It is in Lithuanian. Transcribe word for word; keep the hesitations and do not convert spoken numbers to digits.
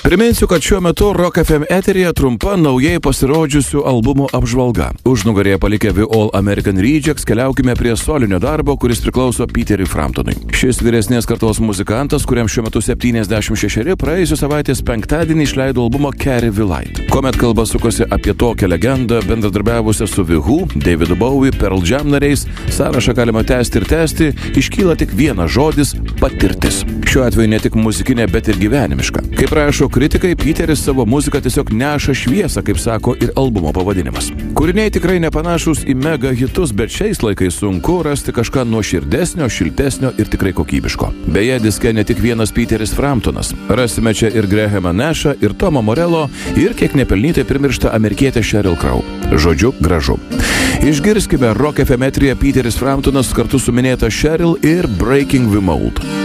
Priminsiu, kad šiuo metu Rock F M eteryje trumpa naujai pasirodžiusių albumų apžvalga. Užnugarėje palikę The All American Rejects, keliaukime prie solinio darbo, kuris priklauso Peteriui Framptonui. Šis vyresnės kartos muzikantas, kuriam šiuo metu septyniasdešimt šešeri, praėjusią savaitės penktadienį išleido albumą Carry the Light. Kuomet kalba sukosi apie tokią legendą, bendradarbiavusią su The Who, Davidu Bowie, Pearl Jam nariais, sąrašą galima tęsti ir tęsti, iškyla tik vienas žodis – patirtis. Šiuo atveju ne tik muzikinė, bet ir gyvenimiška. Kaip rašo kritikai, Peteris savo muziką tiesiog neša šviesą, kaip sako ir albumo pavadinimas. Kūriniai tikrai nepanašus į mega hitus, bet šiais laikais sunku rasti kažką nuoširdesnio, šiltesnio ir tikrai kokybiško. Beje, diske ne tik vienas Peteris Framptonas. Rasime čia ir Grahamą Nashą, ir Tomą Morello, ir kiek nepelnytai primirštą amerikietę Sheryl Crow. Žodžiu, gražu. Išgirskime Rock F M eteryje Peteris Framptonas kartu su minėta Sheryl ir Breaking the Mold.